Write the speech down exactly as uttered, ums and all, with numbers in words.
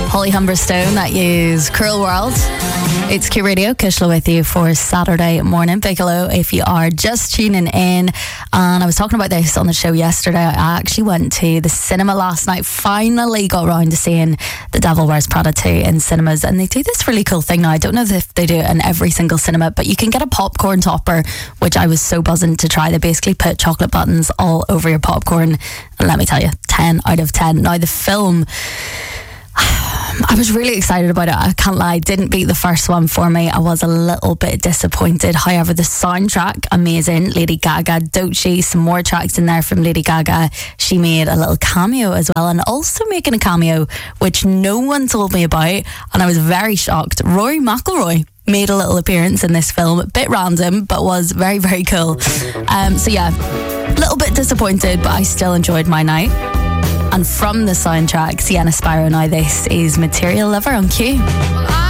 Holly Humberstone, that is Cruel World. It's Q Radio, Kishla with you for Saturday morning. Big hello if you are just tuning in. And I was talking about this on the show yesterday. I actually went to the cinema last night, finally got around to seeing The Devil Wears Prada two in cinemas. And they do this really cool thing now. I don't know if they do it in every single cinema, but you can get a popcorn topper, which I was so buzzing to try. They basically put chocolate buttons all over your popcorn. And let me tell you, ten out of ten. Now, the film, I was really excited about it. I can't lie, didn't beat the first one for me. I was a little bit disappointed. However, the soundtrack, amazing. Lady Gaga, Doechii, some more tracks in there from Lady Gaga. She made a little cameo as well, and also making a cameo which no one told me about, and I was very shocked. Rory McIlroy made a little appearance in this film, a bit random, but was very, very cool. Um, so yeah, a little bit disappointed, but I still enjoyed my night. And from the soundtrack, Sienna Spiro, now this is Material Lover on Q.